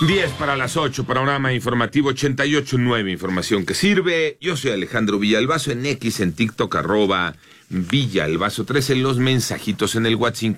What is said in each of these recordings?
10 para las 8, panorama informativo 88.9, información que sirve. Yo soy Alejandro Villalbazo, en X, en TikTok, @Villalbazo13, los mensajitos en el WhatsApp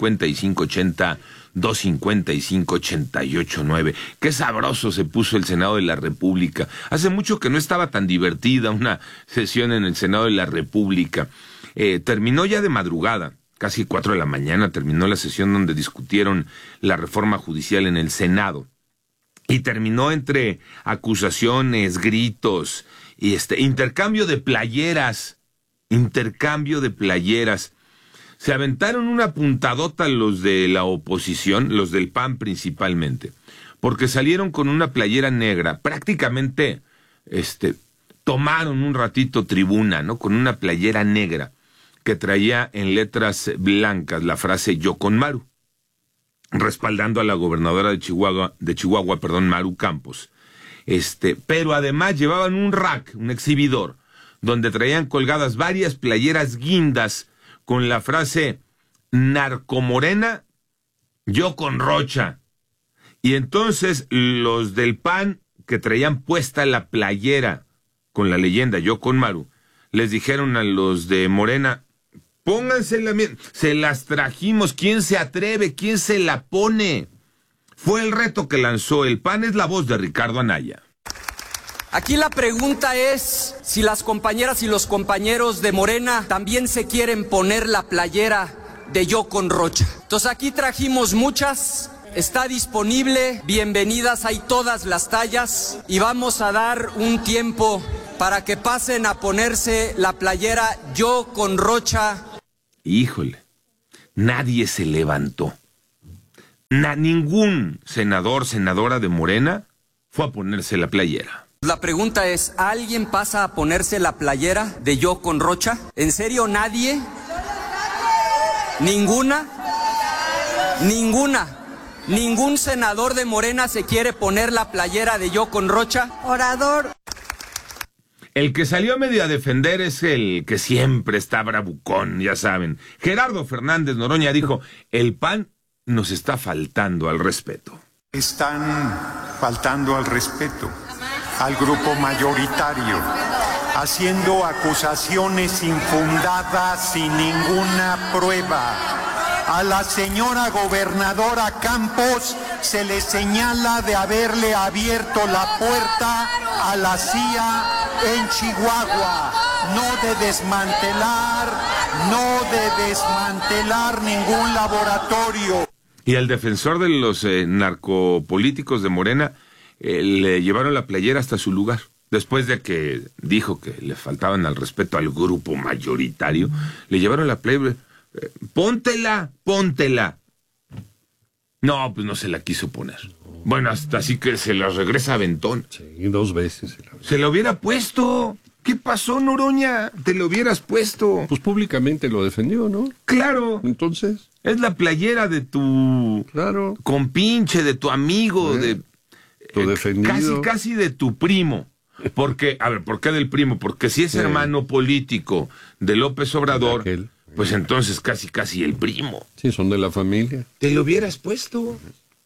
5580-255-88.9. Qué sabroso se puso el Senado de la República. Hace mucho que no estaba tan divertida una sesión en el Senado de la República. Terminó ya de madrugada, casi 4 de la mañana, terminó la sesión donde discutieron la reforma judicial en el Senado. Y terminó entre acusaciones, gritos, y intercambio de playeras. Se aventaron una puntadota los de la oposición, los del PAN principalmente, porque salieron con una playera negra, prácticamente, tomaron un ratito tribuna, ¿no? Con una playera negra que traía en letras blancas la frase "Yo con Maru", respaldando a la gobernadora de Chihuahua, Maru Campos. Pero además llevaban un rack, un exhibidor, donde traían colgadas varias playeras guindas con la frase "Narcomorena, yo con Rocha". Y entonces los del PAN, que traían puesta la playera con la leyenda "Yo con Maru", les dijeron a los de Morena: pónganse la mía, se las trajimos, ¿quién se atreve? ¿Quién se la pone? Fue el reto que lanzó el PAN. Es la voz de Ricardo Anaya. Aquí la pregunta es si las compañeras y los compañeros de Morena también se quieren poner la playera de "Yo con Rocha". Entonces aquí trajimos muchas, está disponible, bienvenidas, hay todas las tallas y vamos a dar un tiempo para que pasen a ponerse la playera "Yo con Rocha". Híjole, nadie se levantó. Ningún senador, senadora de Morena fue a ponerse la playera. La pregunta es, ¿alguien pasa a ponerse la playera de "Yo con Rocha"? ¿En serio nadie? ¿Ninguna? ¿Ningún senador de Morena se quiere poner la playera de "Yo con Rocha"? Orador. El que salió medio a defender es el que siempre está bravucón, ya saben. Gerardo Fernández Noroña dijo: el PAN nos está faltando al respeto. Están faltando al respeto al grupo mayoritario, haciendo acusaciones infundadas sin ninguna prueba. A la señora gobernadora Campos se le señala de haberle abierto la puerta a la CIA en Chihuahua, no de desmantelar ningún laboratorio. Y al defensor de los narcopolíticos de Morena le llevaron la playera hasta su lugar. Después de que dijo que le faltaban al respeto al grupo mayoritario, le llevaron la playera. Póntela. No, pues no se la quiso poner. Bueno, hasta así que se la regresa a Aventón. Sí, 2 veces. Se la hubiera puesto. ¿Qué pasó, Noroña? Te lo hubieras puesto. Pues públicamente lo defendió, ¿no? Claro. Entonces. Es la playera de tu compinche, de tu amigo, de tu defendido. Casi de tu primo. Porque, a ver, ¿por qué del primo? Porque si es hermano político de López Obrador, pues entonces casi el primo. Sí, son de la familia. Te lo hubieras puesto.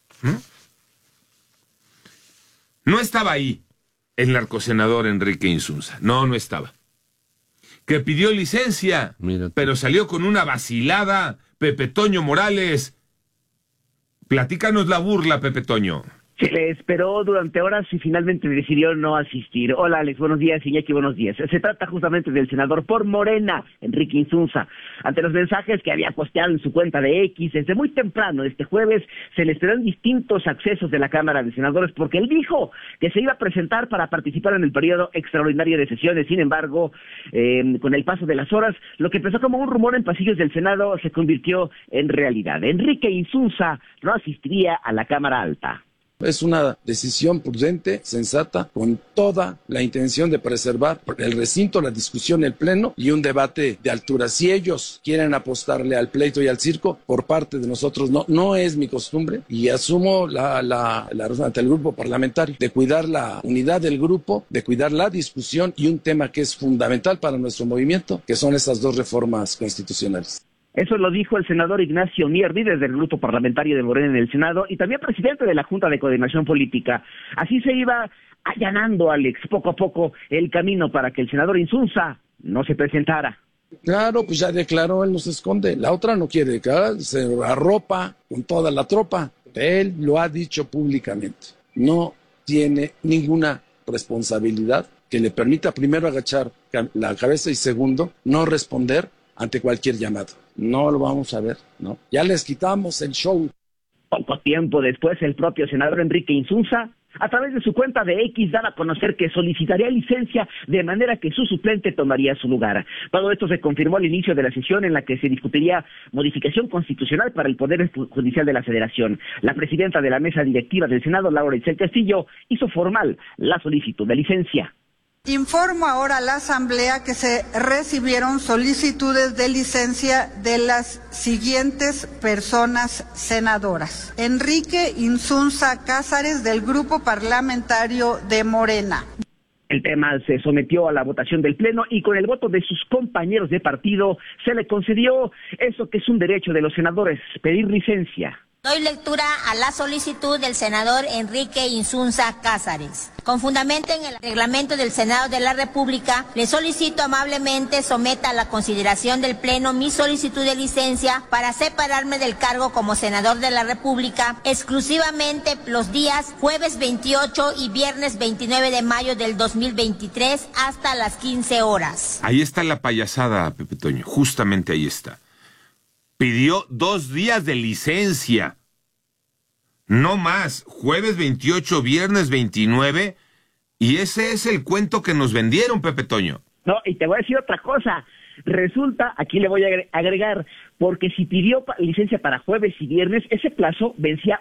No estaba ahí el narcosenador Enrique Insunza. No estaba. Que pidió licencia, pero salió con una vacilada. Pepe Toño Morales. Platícanos la burla, Pepe Toño. Se le esperó durante horas y finalmente decidió no asistir. Hola, Alex, buenos días. Iñaki, buenos días. Se trata justamente del senador por Morena, Enrique Insunza. Ante los mensajes que había posteado en su cuenta de X, desde muy temprano este jueves, se le esperó en distintos accesos de la Cámara de Senadores, porque él dijo que se iba a presentar para participar en el periodo extraordinario de sesiones. Sin embargo, con el paso de las horas, lo que empezó como un rumor en pasillos del Senado se convirtió en realidad. Enrique Insunza no asistiría a la Cámara Alta. Es una decisión prudente, sensata, con toda la intención de preservar el recinto, la discusión, el pleno y un debate de altura. Si ellos quieren apostarle al pleito y al circo, por parte de nosotros no es mi costumbre, y asumo la razón ante el grupo parlamentario de cuidar la unidad del grupo, de cuidar la discusión y un tema que es fundamental para nuestro movimiento, que son estas 2 reformas constitucionales. Eso lo dijo el senador Ignacio Mier, líder del grupo parlamentario de Morena en el Senado y también presidente de la Junta de Coordinación Política. Así se iba allanando, Alex, poco a poco el camino para que el senador Insunza no se presentara. Claro, pues ya declaró, él no se esconde. La otra no quiere declarar, se arropa con toda la tropa. Él lo ha dicho públicamente. No tiene ninguna responsabilidad que le permita primero agachar la cabeza y segundo, no responder ante cualquier llamado. No lo vamos a ver, ¿no? Ya les quitamos el show. Poco tiempo después, el propio senador Enrique Insunza, a través de su cuenta de X, daba a conocer que solicitaría licencia de manera que su suplente tomaría su lugar. Todo esto se confirmó al inicio de la sesión en la que se discutiría modificación constitucional para el Poder Judicial de la Federación. La presidenta de la mesa directiva del Senado, Laura Itzel Castillo, hizo formal la solicitud de licencia. Informo ahora a la Asamblea que se recibieron solicitudes de licencia de las siguientes personas senadoras. Enrique Insunza Cázares, del Grupo Parlamentario de Morena. El tema se sometió a la votación del Pleno y con el voto de sus compañeros de partido se le concedió eso que es un derecho de los senadores, pedir licencia. Doy lectura a la solicitud del senador Enrique Insunza Cázares. Con fundamento en el reglamento del Senado de la República, le solicito amablemente someta a la consideración del Pleno mi solicitud de licencia para separarme del cargo como senador de la República exclusivamente los días jueves 28 y viernes 29 de mayo del 2023 hasta las 15 horas. Ahí está la payasada, Pepe Toño, justamente ahí está. Pidió 2 días de licencia. No más. Jueves 28, viernes 29. Y ese es el cuento que nos vendieron, Pepe Toño. No, y te voy a decir otra cosa. Resulta, aquí le voy a agregar, porque si pidió licencia para jueves y viernes, ese plazo vencía